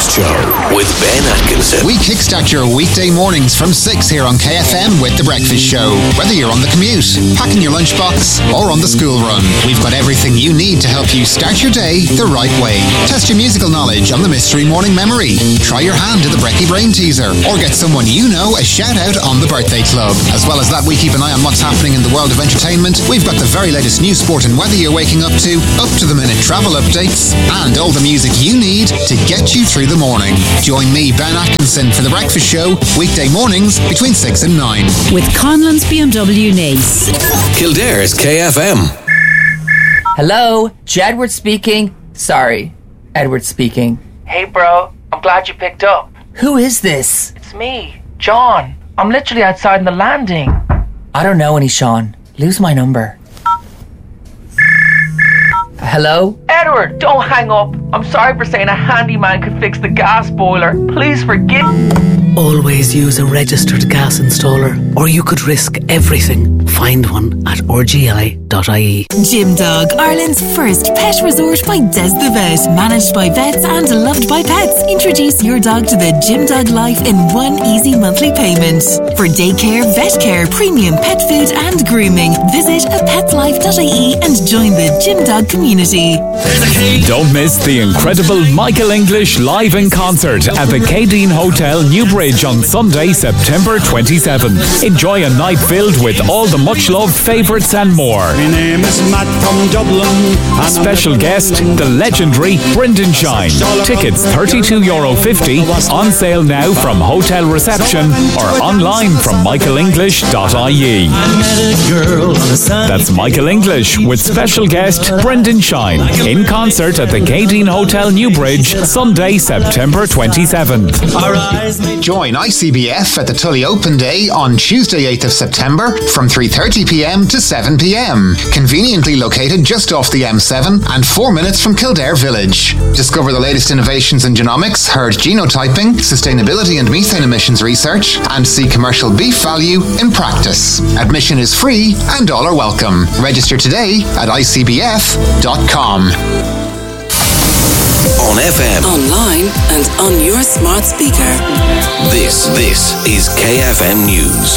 Breakfast Show with Ben Atkinson. We kickstart your weekday mornings from 6 here on KFM with The Breakfast Show. Whether you're on the commute, packing your lunchbox, or on the school run, we've got everything you need to help you start your day the right way. Test your musical knowledge on the Mystery Morning Memory. Try your hand at the Brekkie Brain Teaser, or get someone you know a shout out on the Birthday Club. As well as that, we keep an eye on what's happening in the world of entertainment. We've got the very latest news, sport and weather you're waking up to the minute travel updates, and all the music you need to get you through the morning. Join me, Ben Atkinson, for The Breakfast Show, weekday mornings between 6 and 9. With Conlon's BMW Nace. Kildare's KFM. Hello, Jedward speaking. Sorry, Edward speaking. Hey bro, I'm glad you picked up. Who is this? It's me, John. I'm literally outside in the landing. I don't know any Sean. Lose my number. Hello? Edward, don't hang up. I'm sorry for saying a handyman could fix the gas boiler. Please forgive. Always use a registered gas installer, or you could risk everything. Find one at rgi.ie. Gym Dog, Ireland's first pet resort by Des the Vet. Managed by vets and loved by pets. Introduce your dog to the Gym Dog life in one easy monthly payment. For daycare, vet care, premium pet food and grooming, visit apetslife.ie and join the Gym Dog community. Don't miss the incredible Michael English live in concert at the Cadine Hotel, Newbridge on Sunday, September 27th. Enjoy a night filled with all the much-loved favourites and more. My name is Matt from Dublin. Special guest, the legendary Brendan Shine. Tickets €32.50, on sale now from hotel reception or online from michaelenglish.ie. That's Michael English with special guest Brendan Shine in concert at the Cadine Hotel, Newbridge, Sunday, September 27th. Join ICBF at the Tully Open Day on Tuesday 8th of September from 3:30pm to 7pm. Conveniently located just off the M7 and 4 minutes from Kildare Village. Discover the latest innovations in genomics, herd genotyping, sustainability and methane emissions research, and see commercial beef value in practice. Admission is free and all are welcome. Register today at icbf.com. On FM, Online and on your smart speaker. this is KFM News.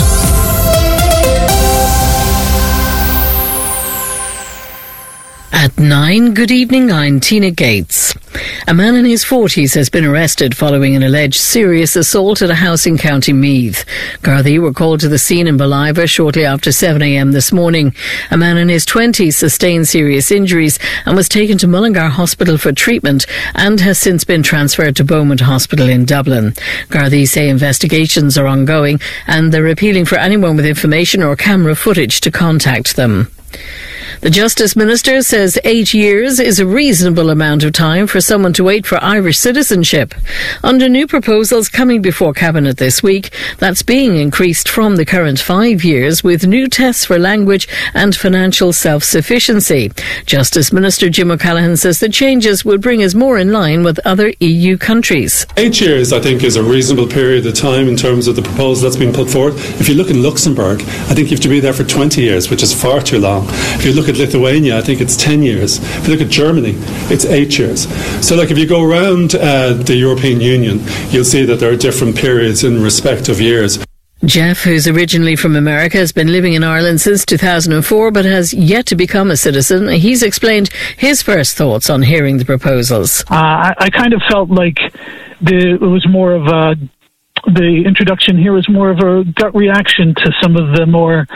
At 9, good evening, I'm Tina Gates. A man in his 40s has been arrested following an alleged serious assault at a house in County Meath. Gardaí were called to the scene in Ballivor shortly after 7am this morning. A man in his 20s sustained serious injuries and was taken to Mullingar Hospital for treatment and has since been transferred to Beaumont Hospital in Dublin. Gardaí say investigations are ongoing and they're appealing for anyone with information or camera footage to contact them. The Justice Minister says 8 years is a reasonable amount of time for someone to wait for Irish citizenship. Under new proposals coming before Cabinet this week, that's being increased from the current 5 years with new tests for language and financial self-sufficiency. Justice Minister Jim O'Callaghan says the changes would bring us more in line with other EU countries. 8 years, I think, is a reasonable period of time in terms of the proposal that's been put forward. If you look in Luxembourg, I think you have to be there for 20 years, which is far too long. If you look at Lithuania, I think it's 10 years. If you look at Germany, it's 8 years. So if you go around the European Union, you'll see that there are different periods in respect of years. Jeff, who's originally from America, has been living in Ireland since 2004 but has yet to become a citizen. He's explained his first thoughts on hearing the proposals. I kind of felt like it was more of the introduction here was more of a gut reaction to some of the more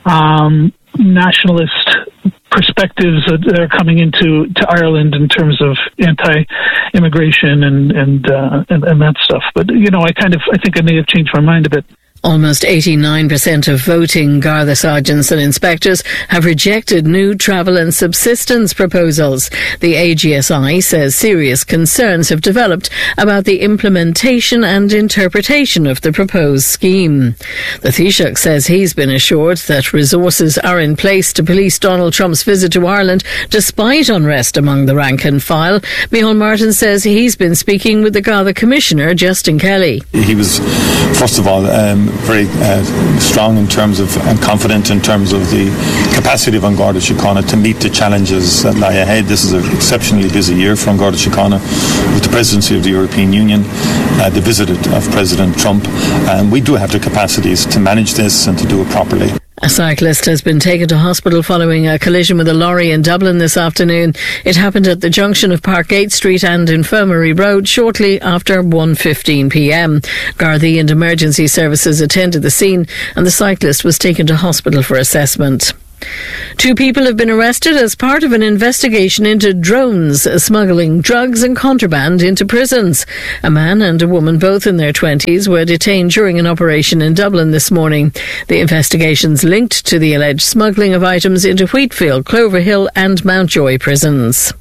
nationalist perspectives that are coming into Ireland in terms of anti-immigration and that stuff. But I think I may have changed my mind a bit. Almost 89% of voting Garda sergeants and inspectors have rejected new travel and subsistence proposals. The AGSI says serious concerns have developed about the implementation and interpretation of the proposed scheme. The Taoiseach says he's been assured that resources are in place to police Donald Trump's visit to Ireland despite unrest among the rank and file. Micheál Martin says he's been speaking with the Garda Commissioner, Justin Kelly. He was, first of all, very strong in terms of, and confident in terms of the capacity of An Garda Síochána to meet the challenges that lie ahead. This is an exceptionally busy year for An Garda Síochána with the presidency of the European Union, the visit of President Trump, and we do have the capacities to manage this and to do it properly. A cyclist has been taken to hospital following a collision with a lorry in Dublin this afternoon. It happened at the junction of Parkgate Street and Infirmary Road shortly after 1:15pm. Gardaí and emergency services attended the scene and the cyclist was taken to hospital for assessment. 2 people have been arrested as part of an investigation into drones smuggling drugs and contraband into prisons. A man and a woman, both in their 20s, were detained during an operation in Dublin this morning. The investigation's linked to the alleged smuggling of items into Wheatfield, Cloverhill and Mountjoy prisons.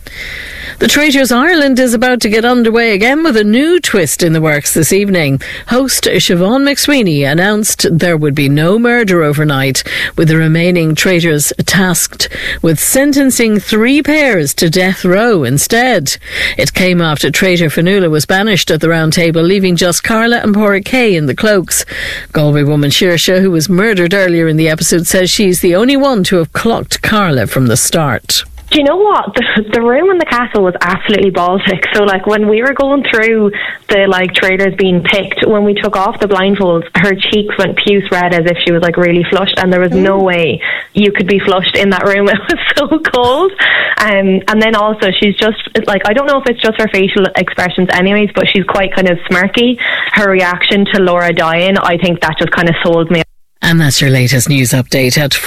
The Traitors Ireland is about to get underway again with a new twist in the works this evening. Host Siobhan McSweeney announced there would be no murder overnight, with the remaining traitors tasked with sentencing 3 pairs to death row instead. It came after traitor Fionnuala was banished at the round table, leaving just Carla and Pádraig Kay in the cloaks. Galway woman Saoirse, who was murdered earlier in the episode, says she's the only one to have clocked Carla from the start. Do you know what? The room in the castle was absolutely Baltic. So, when we were going through the, traitors being picked, when we took off the blindfolds, her cheeks went puce red as if she was, really flushed, and there was no way you could be flushed in that room. It was so cold. And then also, she's just, I don't know if it's just her facial expressions anyways, but she's quite kind of smirky. Her reaction to Laura dying, I think that just kind of sold me. And that's your latest news update at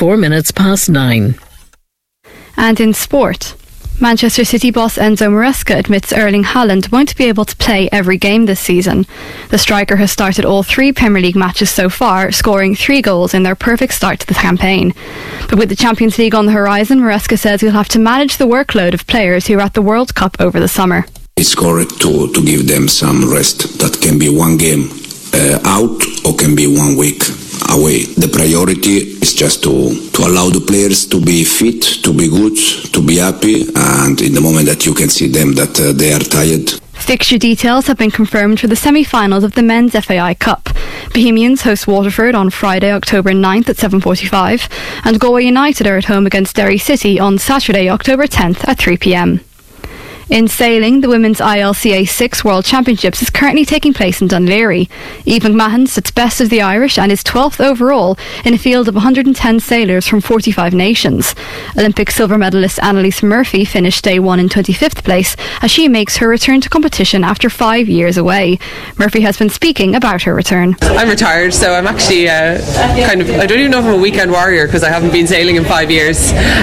9:04. And in sport, Manchester City boss Enzo Maresca admits Erling Haaland won't be able to play every game this season. The striker has started all 3 Premier League matches so far, scoring 3 goals in their perfect start to the campaign. But with the Champions League on the horizon, Maresca says he'll have to manage the workload of players who are at the World Cup over the summer. It's correct to give them some rest. That can be 1 game out or can be 1 week away. The priority is just to allow the players to be fit, to be good, to be happy, and in the moment that you can see them that they are tired. Fixture details have been confirmed for the semi-finals of the Men's FAI Cup. Bohemians host Waterford on Friday, October 9th at 7:45, and Galway United are at home against Derry City on Saturday, October 10th at 3pm. In sailing, the Women's ILCA 6 World Championships is currently taking place in Dunleary. Eve McMahon sits best of the Irish and is 12th overall in a field of 110 sailors from 45 nations. Olympic silver medalist Annalise Murphy finished day 1 in 25th place as she makes her return to competition after 5 years away. Murphy has been speaking about her return. I'm retired, so I'm actually I don't even know if I'm a weekend warrior because I haven't been sailing in 5 years.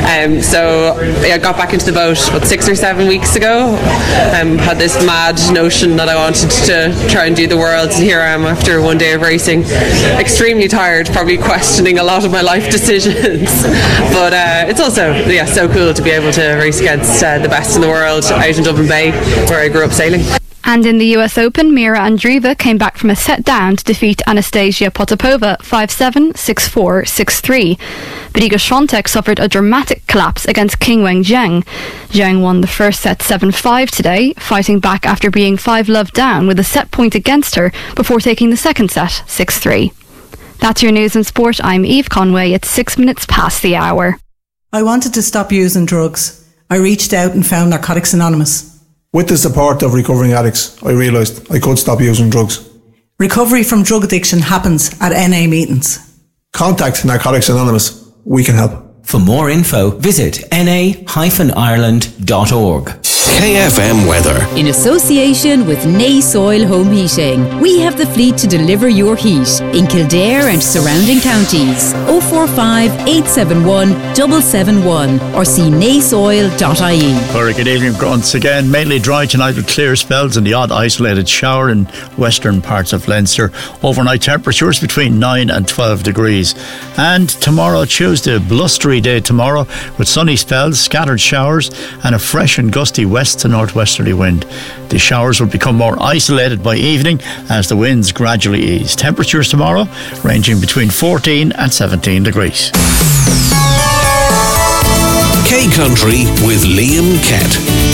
So I got back into the boat 6 or 7 weeks ago. Had this mad notion that I wanted to try and do the world, and here I am after 1 day of racing, extremely tired, probably questioning a lot of my life decisions, but it's also so cool to be able to race against the best in the world out in Dublin Bay where I grew up sailing. And in the US Open, Mira Andreeva came back from a set down to defeat Anastasia Potapova 5-7, 6-4, 6-3. But Iga Świątek suffered a dramatic collapse against Qinwen Zheng. Zheng won the first set 7-5 today, fighting back after being 5-love down with a set point against her before taking the second set 6-3. That's your news and sport. I'm Eve Conway. It's 6 minutes past the hour. I wanted to stop using drugs. I reached out and found Narcotics Anonymous. With the support of recovering addicts, I realised I could stop using drugs. Recovery from drug addiction happens at NA meetings. Contact Narcotics Anonymous. We can help. For more info, visit na-ireland.org. KFM weather. In association with Nay Soil Home Heating, we have the fleet to deliver your heat in Kildare and surrounding counties. 045 871 771 or see naysoil.ie. Very good evening once again. Mainly dry tonight with clear spells and the odd isolated shower in western parts of Leinster. Overnight temperatures between 9 and 12 degrees. And tomorrow, Tuesday, blustery day tomorrow with sunny spells, scattered showers and a fresh and gusty west to northwesterly wind. The showers will become more isolated by evening as the winds gradually ease. Temperatures tomorrow ranging between 14 and 17 degrees. K Country with Liam Kett.